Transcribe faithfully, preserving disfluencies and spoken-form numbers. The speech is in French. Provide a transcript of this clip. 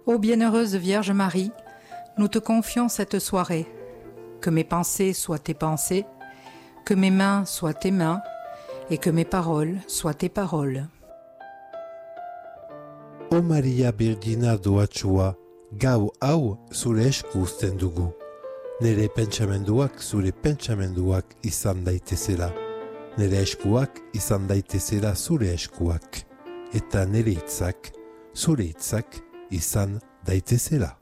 Ô bienheureuse Vierge Marie, nous te confions cette soirée. Que mes pensées soient tes pensées, que mes mains soient tes mains, et que mes paroles soient tes paroles. O Maria Berdina doatsua, gau hau zure esku uzten dugu. Nere pentsamenduak zure pentsamenduak izan daitezela. Nere eskuak izan daitezela zure eskuak. Eta nere hitzak zure hitzak izan daitezela.